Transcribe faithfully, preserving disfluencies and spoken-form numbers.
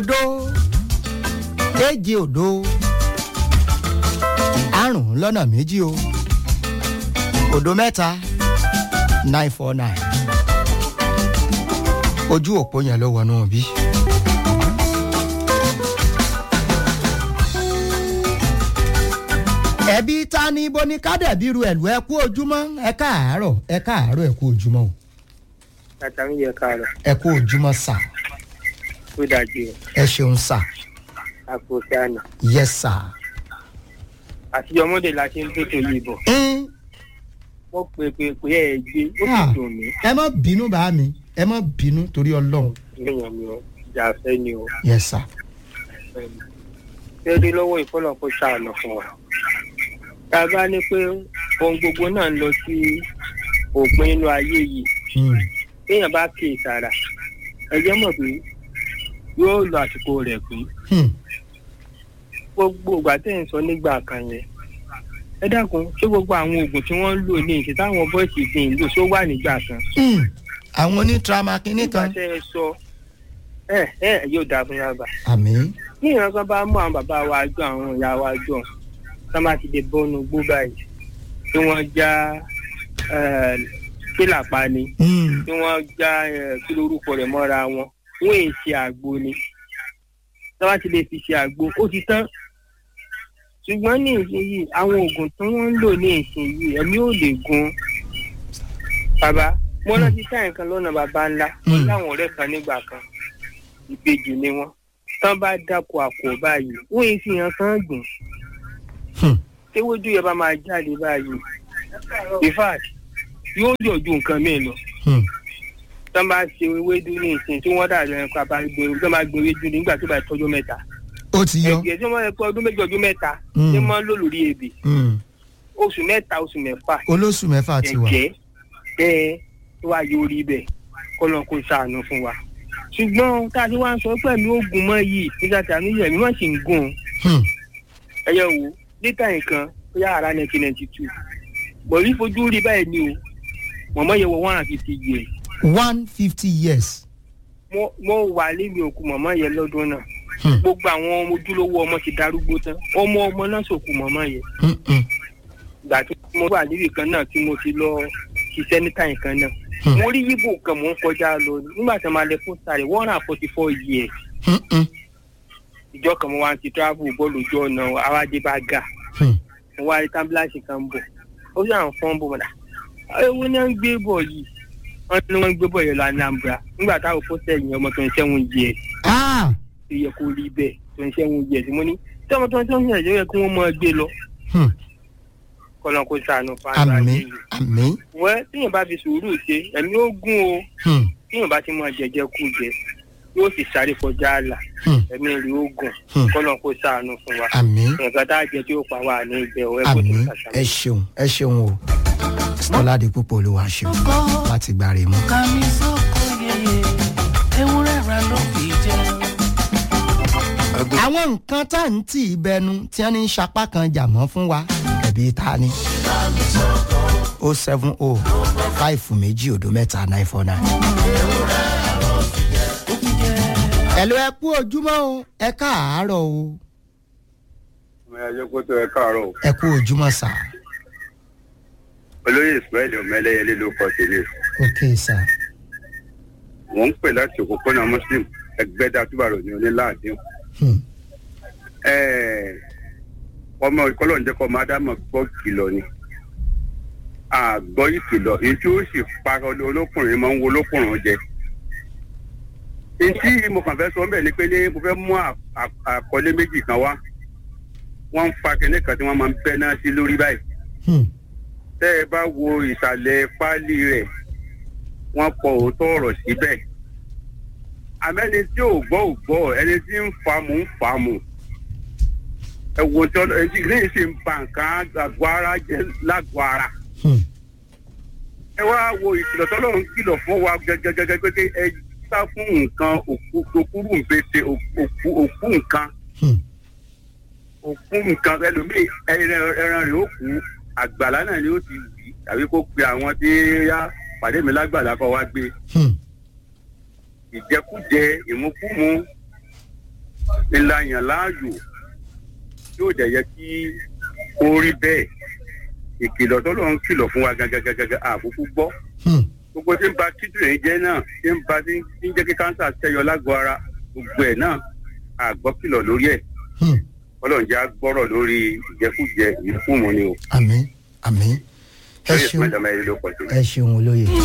òdo èje òdo àrùn lọ́nà méjì o òdo mẹ́ta nine four nine ojú òpó yẹn ló wọnú bí. ẹbí ta ni ibo ni kádẹ̀bí ru ẹ̀lú ẹ kú ojúmọ́ ẹ káàárọ̀ ẹ káàárọ̀ ẹ kú ojúmọ́ o. àtàwọn yẹ káàárọ̀. ẹ kú ojúmọ́ sà. ó dájú o. ẹ ṣeun sà. àpò sáànà. yes sà. àtijọ́ ọmọdé la ṣe ń tètè yìí bọ̀. wọ́n pe pe pe ẹ gbé ó sì dùn mí. ẹ má bínú bá mi ẹ má bínú torí ọlọ́run. èèyàn mi ò jà fẹ́ ni o. yes sà. ṣé dé lọ́wọ́ ìfọ́nà kó ṣàánú fún wa. tá a bá ní pé ohun gbogbo náà ń lọ sí òpin nínú ayé yìí. téèyàn bá kí ìsàrà ẹjẹ́ mọ̀ pé yóò lo àsìkò rẹ̀ pé. gbogbo ìgbà tẹ̀ ń sọ nígbà kan yẹn ẹ dákun ṣé gbogbo àwọn oògùn tí wọ́n ń lò ní ìṣe táwọn bọ́ọ̀sì fi ń lò ṣó wà nígbà kan. àwọn onítrama kínní kan. nígbà tẹ́ ẹ sọ ẹ ẹ yóò dáa fún yàrá. àmín. ní ìran kan bá mú àwọn bàbá wa jọ àwọn ìyá wa jọ tá má ti dé bọ́ọ̀nù gbó báyìí tí wọ́n já kílà pa ni tí wọ́n já kí lórúkọ rẹ̀ mọ́ra wọn wọ́n èyí ṣe àgbo ni tá má ti lè fi ṣe àgbo ó ti tán ṣùgbọ́n ní ìsinyìí àwọn oògùn tí wọ́n ń lò ní ìsinyìí ẹ̀mí ò lè gun bàbá mo rántí táyà kan lọ́nà bàbá ńlá wọn láwọn ọ̀rẹ́ kan nígbà kan ìbejì ni wọ́n tán bá dáko àpò báyìí wọ́n èyí fi hàn kán gbìn téwójú yẹn bá máa jáde báyìí in fact yóò yọ̀ ju nǹkan míì lọ tán bá ṣe ewédú ní ìsìn tí wọ́n dàbí ẹ̀ka àbágbé tán bá gbé ewédú nígbà tó bá tọ́jú mẹ́ta ó ti yọ. ẹ̀jẹ̀ tí wọ́n yẹ pé ọdún méjì ọdún mẹ́ta ní máa ń lò lórí ebè oṣù mẹ́ta oṣù mẹ́fà. olóṣù mẹ́fà ti wà. ẹ̀jẹ̀ ẹ̀ tó wá yóò rí bẹ́ẹ̀ kọ́lọ́n kó ṣàánú fún wa. ṣùgbọ́n tá a ti wá ń sọ pẹ̀lú oògùn mọ́ yìí nígbà tí a ní yẹ̀mí wọ́n sì ń gùn. ẹ̀yẹ wo lítà nǹkan ó yà ara nineteen ninety two bọ̀rí fojú rí báyìí ni o mọ̀mọ́ yẹ wọ one hundred fifty years. one fifty years. mo mo wà lébi òkú mọ̀mọ́ yẹn lọ́dún náà gbogbo àwọn ọmọ ojúlówó ọmọ ti darúgbó tán ọmọ ọmọ náà sòkù mọ́mọ́ yẹn. ìgbà tí mo wà níbì kan náà tí mo ti lọ ṣiṣẹ́ ní táyì kan náà mo rí yíbò kan mò ń kọjá lọ nígbà tí a máa lẹ fún sáré one hundred forty four years. ìjọ kan mo wá ti travel bọ́ọ̀lù ojú ọ̀nà awádé bá ga mo wá rí tábìláṣì kan bọ̀ ó sì àwọn fọ́n bọ̀ mọ́dà ewu ni wọ́n ń gbé bọ̀ yìí wọ́n ní wọ́n ń gbé bọ̀ yẹn lọ Anambra nígbà táwọn fọ́sẹ̀ yẹn ọmọ twenty seven years yẹ kó rí bẹ́ẹ̀ tó ń ṣẹ́wọ̀n yẹ̀ sí mo ní tí ọmọ tó ń ṣẹ́wọ̀n yẹ̀ yẹ kí wọ́n máa gbé lọ. kọ́lọ́n kó sànù fáwọn àmín àmín. wẹ́ tíyẹn bá fi sùúrù ṣe ẹ̀mí ó gún o tíyẹn bá ti máa jẹjẹ kú jẹ yóò sì sáré kọjá àlà ẹ̀mí rí ó gùn kọ́lọ́n kó sànù fún wa. àmín. nǹkan tá a jẹ tí ó pa wà ní ibẹ̀ ọ̀ ẹ kó tó kàṣà. ẹ ṣeun ẹ ṣeun o Stọ́ládé púpọ̀ olúwa ṣeun láti gbàrè mú. kàmí sọ́kò yẹyẹ ewúrẹ́ rà ló fi jẹ́. àwọn nǹkan tá à ń tì í bẹnu tí wọ́n ní sapá kan jà mọ́ fún wa ẹ̀bí ta ni o seven o five méjì òdo mẹ́ta nine four nine. ẹ̀lò ẹ kú ojúmọ́ o ẹ káàárọ̀ o. ọmọ ẹjọ́ kó tó ẹ káàárọ̀ o. ẹ kú ojúmọ́ sà. olóyè Ismail ọmọẹlẹyẹlé ló kọ sílẹ̀. ok sà. wọ́n ń pè láti òpópónà Muslim ẹgbẹ́dá túbàrò ní oníláàdín. ọmọ ìkọlọ́njẹ́ kọ́ máa dámọ̀ gbọ́ kìlọ̀ ni àgbọ̀ ìkìlọ̀ èyí tí ó sì pa olókùnrin máa ń wo olókùnrin jẹ. èyí tí mo kàn fẹ́ sọ bẹ́ẹ̀ ni pé ní mo fẹ́ mú àkọlé méjì kan wá wọ́n ń fa kinní kan tí wọ́n máa ń bẹ́ náà sí lórí báyìí. tẹ́ ẹ bá wo ìsàlẹ̀ páálí rẹ̀ wọ́n kọ òótọ́ ọ̀rọ̀ síbẹ̀. àmẹ́ni tí ò gbọ́ ò gbọ́ ẹni tí ń famù ń famù ẹ wo tí ọ̀nà ẹni tí ní ìsìn ba nǹkan àgọ́ ara jẹ́ lágọ̀ọ́ ara. ẹ wá wo ìkìlọ̀ tọ́lọ́ ń kìlọ̀ fún wa gẹ́gẹ́gẹ́gẹ́ pé ẹ sá fún nǹkan òkúrú nbèsè òkú nǹkan òkú nǹkan ẹlòmíì ẹran rẹ̀ ó kú àgbàlá náà ni ó ti wì tàbí kó pe àwọn tí yá pàdé mi lágbàlá kọ́ wá gbé. ìjẹkújẹ ìmúkúmu ìlànà láàyò yóò dẹ̀ yẹ kí ó rí bẹ́ẹ̀ ìkìlọ̀ tó lọ́n kìlọ̀ fún wa gàgàgàgàgà àkókò gbọ́ gbogbo tí ń ba kíndìnrín jẹ́ náà tí ń ba tí ń jẹ́ kí káńsà ṣẹ́yọ lágọ̀ọ́ ara gbogbo ẹ̀ náà àgbọ́ kìlọ̀ lórí ẹ̀ ọlọ́run jẹ́ agbọ́rọ̀ lórí ìjẹkújẹ ìfúnmu ni o. àmín àmín ẹ ṣeun ẹ ṣeun olóye.